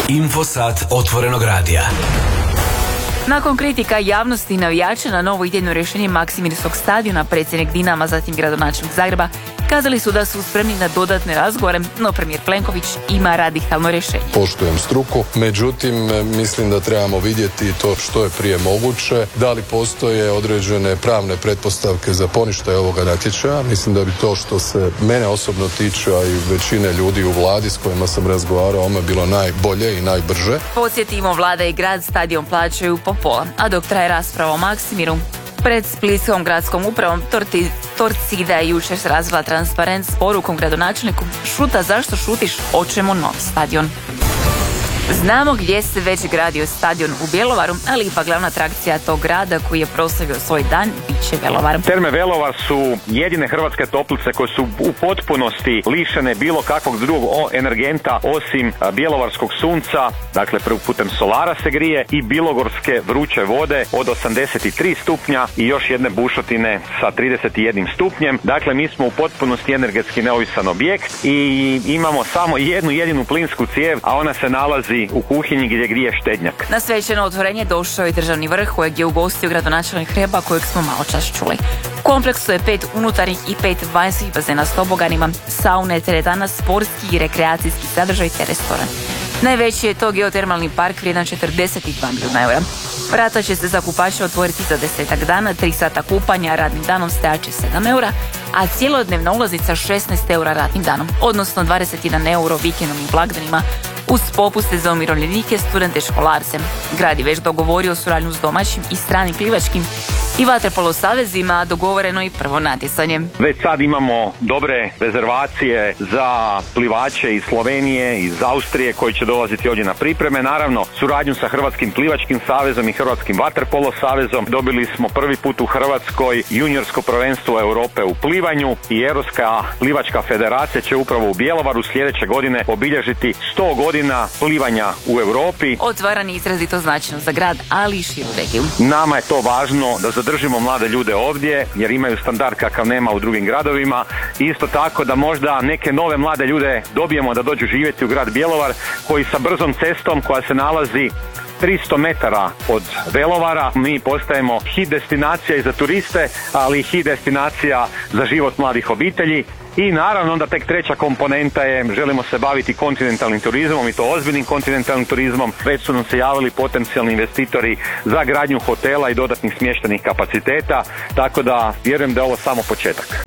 Infosat otvorenog radija. Nakon kritika javnosti i navijača na novo idejno rješenje Maksimirskog stadiona, predsjednik Dinama, zatim gradonačelnik Zagreba, kazali su da su spremni na dodatne razgovore, no premijer Plenković ima radikalno rješenje. Poštujem struku, međutim mislim da trebamo vidjeti to što je prije moguće, da li postoje određene pravne pretpostavke za poništaj ovoga natječaja. Mislim da bi to što se mene osobno tiče, a i većine ljudi u vladi s kojima sam razgovarao, ono je bilo najbolje i najbrže. Podsjetimo, vlada i grad stadion plaćaju po pola, a dok traje rasprava o Maksimiru, pred Splitskom gradskom upravom Torcida je jučer razvila transparent s porukom gradonačelniku: šuta, zašto šutiš, hoćemo nov stadion. Znamo gdje se već gradio stadion u Bjelovaru, ali ipak glavna atrakcija tog grada koji je proslavio svoj dan bit će Bjelovar. Terme Bjelovar su jedine hrvatske toplice koje su u potpunosti lišene bilo kakvog drugog energenta osim bjelovarskog sunca, dakle putem solara se grije, i bilogorske vruće vode od 83 stupnja i još jedne bušotine sa 31 stupnjem. Dakle, mi smo u potpunosti energetski neovisan objekt i imamo samo jednu jedinu plinsku cijev, a ona se nalazi u kuhinji gdje grije štednjak. Na svečano otvorenje došao je državni vrh kojeg je ugostio gradonačelnik Hrebak, kojeg smo malo čas čuli. U kompleksu je 5 unutarnjih i 5 vanjskih bazena s toboganima, saune, teretana, sportski i rekreacijski sadržaj te restoran. Najveći je to geotermalni park vrijedan 42 milijuna eura. Vrata će se za kupače otvoriti za 10 dana, 3 sata kupanja, radnim danom stajat će 7 eura, a cijelodnevna ulaznica 16 eura radnim danom, odnosno 21 euro vikendom i blagdanima, uz popuste za umirovljenike, studente, školarce. Grad je već dogovorio suradnju s domaćim i stranim plivačkim i vaterpolo savezima, dogovoreno i prvo natjecanje. Već sad imamo dobre rezervacije za plivače iz Slovenije, iz Austrije koji će dolaziti ovdje na pripreme. Naravno, suradnju sa Hrvatskim plivačkim savezom i Hrvatskim vaterpolo savezom. Dobili smo prvi put u Hrvatskoj juniorsko prvenstvo Europe u plivanju i Europska plivačka federacija će upravo u Bjelovaru sljedeće godine obilježiti 100 godina plivanja u Europi. Otvaranje izrazito značajno za grad, ali i širu regiju. Nama je to važno da zadržimo mlade ljude ovdje jer imaju standard kakav nema u drugim gradovima. Isto tako da možda neke nove mlade ljude dobijemo da dođu živjeti u grad Bjelovar koji sa brzom cestom koja se nalazi 300 metara od Bjelovara, mi postajemo hit destinacija i za turiste, ali i hit destinacija za život mladih obitelji. I naravno onda tek treća komponenta je, želimo se baviti kontinentalnim turizmom i to ozbiljnim kontinentalnim turizmom. Već su nam se javili potencijalni investitori za gradnju hotela i dodatnih smještajnih kapaciteta, tako da vjerujem da je ovo samo početak.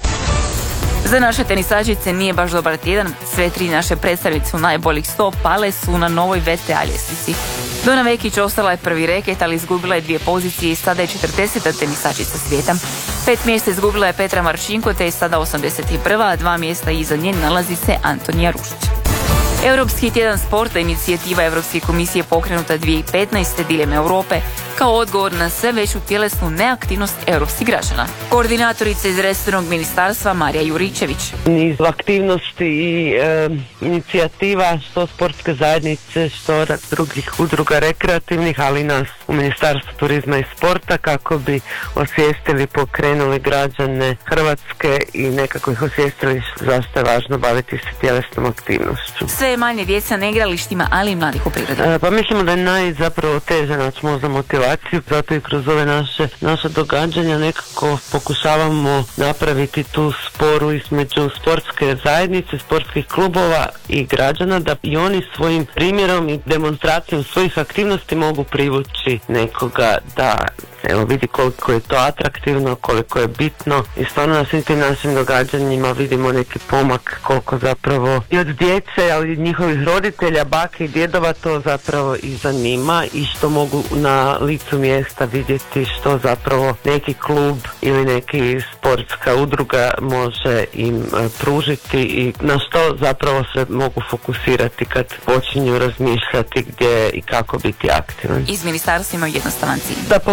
Za naše tenisačice nije baš dobar tjedan. Sve 3 naše predstavnice u najboljih 100 pale su na novoj VTA ljestvici. Dona Vekić ostala je prvi reket, ali izgubila je 2 pozicije i sada je 40. tenisačica svijeta. 5 mjesta izgubila je Petra Marčinko, te je sada 81. a 2 mjesta iza nje nalazi se Antonija Rušić. Europski tjedan sporta, inicijativa Europske komisije pokrenuta 2015. diljem Europe kao odgovor na sve veću tjelesnu neaktivnost europskih građana. Koordinatorica iz resornog ministarstva Marija Juričević. Niz aktivnosti i inicijativa što sportske zajednice, što drugih udruga rekreativnih, ali i nas u Ministarstvu turizma i sporta kako bi osvijestili, pokrenuli građane Hrvatske i nekako ih osvijestili zašto je važno baviti se tjelesnom aktivnošću. Sve je manje djeca na igralištima, ali i mladih u prirodi. Pa mislimo da je zapravo teže naći možda motivaciju, zato i kroz ove naše događanja nekako pokušavamo napraviti tu sporu između sportske zajednice, sportskih klubova i građana, da i oni svojim primjerom i demonstracijom svojih aktivnosti mogu privući nekoga da vidi koliko je to atraktivno, koliko je bitno i stvarno na svim tim našim događanjima vidimo neki pomak koliko zapravo i od djece, ali i njihovih roditelja, bake i djedova to zapravo i zanima i što mogu na licu mjesta vidjeti što zapravo neki klub ili neki sportska udruga može im pružiti i na što zapravo se mogu fokusirati kad počinju razmišljati gdje i kako biti aktivan. Iz ministarstva imaju jednostavan cilj. Da pokazujemo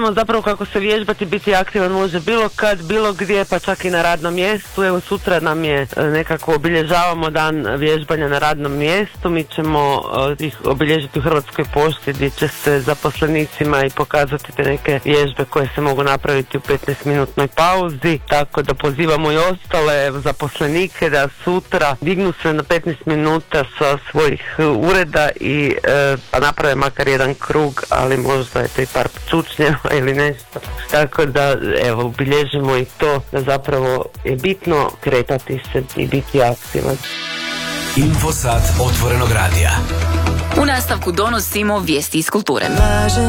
pokazujemo zapravo kako se vježbati, biti aktivan može bilo kad, bilo gdje, pa čak i na radnom mjestu. Evo sutra nam je nekako obilježavamo dan vježbanja na radnom mjestu. Mi ćemo ih obilježiti u Hrvatskoj pošti gdje će se zaposlenicima i pokazati te neke vježbe koje se mogu napraviti u 15-minutnoj pauzi. Tako da pozivamo i ostale zaposlenike da sutra dignu se na 15 minuta sa svojih ureda i pa naprave makar jedan krug, ali možda je to i par čučnjeva ili nešto. Tako da evo obilježimo i to da zapravo je bitno kretati se i biti aktivan. Infosat otvorenog radija. U nastavku donosimo vijesti iz kulture.